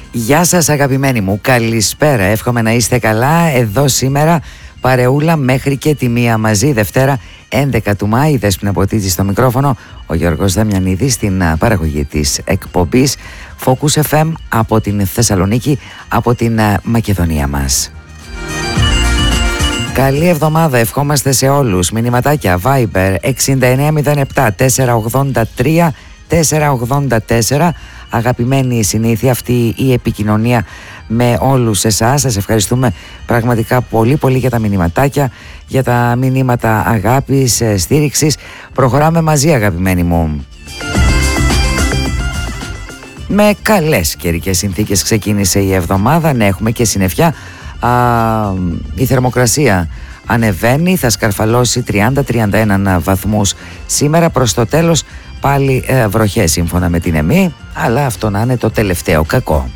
Γεια σας αγαπημένοι μου, καλησπέρα, εύχομαι να είστε καλά. Εδώ σήμερα παρεούλα μέχρι και τη μία μαζί. Δευτέρα 11 του Μάη, Δέσποινα Ποτίτζη στο μικρόφωνο, ο Γιώργος Δαμιανίδης στην παραγωγή της εκπομπής Focus FM από την Θεσσαλονίκη, από την Μακεδονία μας. Καλή εβδομάδα ευχόμαστε σε όλους. Μηνυματάκια Viber 6907 483 484. Αγαπημένη συνήθεια αυτή η επικοινωνία με όλους εσάς. Σας ευχαριστούμε πραγματικά πολύ πολύ για τα μηνυματάκια, για τα μηνύματα αγάπης, στήριξης. Προχωράμε μαζί αγαπημένοι μου. Με καλές καιρικές συνθήκες ξεκίνησε η εβδομάδα. Ναι, έχουμε και συννεφιά. Η θερμοκρασία ανεβαίνει, θα σκαρφαλώσει 30-31 βαθμούς σήμερα. Προς το τέλος πάλι βροχές σύμφωνα με την ΕΜΗ, αλλά αυτό να είναι το τελευταίο κακό.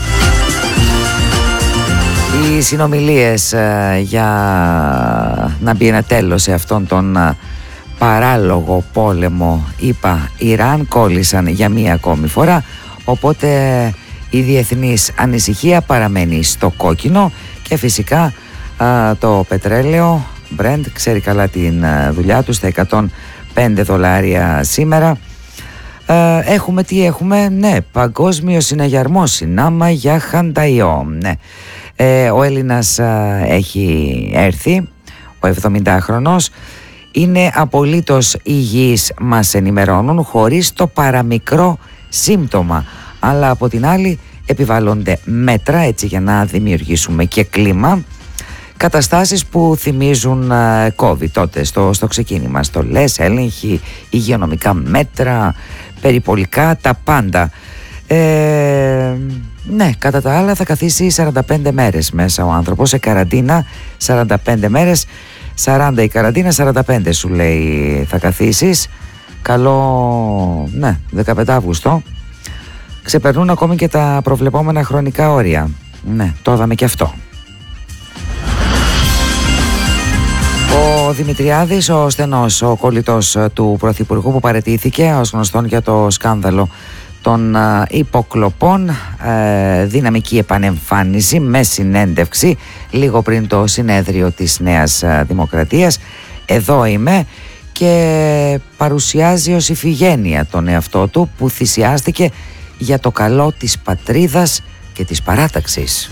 Οι συνομιλίες για να μπει ένα τέλος σε αυτόν τον παράλογο πόλεμο ΙΠΑ-Ιράν κόλλησαν για μία ακόμη φορά, οπότε η διεθνής ανησυχία παραμένει στο κόκκινο και φυσικά το πετρέλαιο Brent ξέρει καλά την δουλειά του στα $105 σήμερα. Έχουμε τι έχουμε, ναι, παγκόσμιο συναγερμό συνάμα για χανταϊό, ναι. Ο Έλληνας έχει έρθει, ο 70χρονος, είναι απολύτως υγιής, μας ενημερώνουν, χωρίς το παραμικρό σύμπτωμα, αλλά από την άλλη επιβάλλονται μέτρα έτσι για να δημιουργήσουμε και κλίμα. Καταστάσεις που θυμίζουν COVID τότε στο ξεκίνημα. Στολές, έλεγχοι, υγειονομικά μέτρα, περιπολικά, τα πάντα. Ναι, κατά τα άλλα θα καθίσει 45 μέρες μέσα ο άνθρωπος σε καραντίνα. 45 μέρες, 40 η καραντίνα, 45 σου λέει θα καθίσεις. Καλό, ναι, 15 Αύγουστο. Ξεπερνούν ακόμη και τα προβλεπόμενα χρονικά όρια. Ναι, το είδαμε και αυτό. Ο Δημητριάδης, ο στενός, ο κολλητός του Πρωθυπουργού που παραιτήθηκε ως γνωστόν για το σκάνδαλο των υποκλοπών, δυναμική επανεμφάνιση με συνέντευξη λίγο πριν το συνέδριο της Νέας Δημοκρατίας. Εδώ είμαι, και παρουσιάζει ως ιφηγένεια τον εαυτό του που θυσιάστηκε για το καλό της πατρίδας και της παράταξης.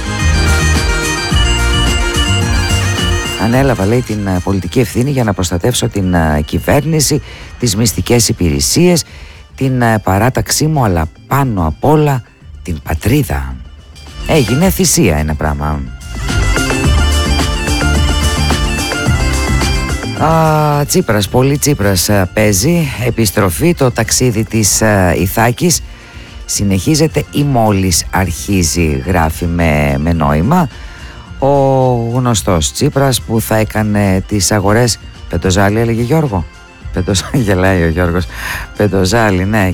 Ανέλαβα, λέει, την πολιτική ευθύνη για να προστατεύσω την κυβέρνηση, τις μυστικές υπηρεσίες, την παράταξή μου, αλλά πάνω απ' όλα την πατρίδα. Έγινε θυσία ένα πράγμα. Τσίπρας, πολύ Τσίπρας παίζει. Επιστροφή, το ταξίδι της Ιθάκης συνεχίζεται ή μόλις αρχίζει, γράφει με νόημα. Ο γνωστός Τσίπρας που θα έκανε τις αγορές. Πεντοζάλι έλεγε Γιώργο. Γελάει ο Γιώργος. Πεντοζάλι, ναι.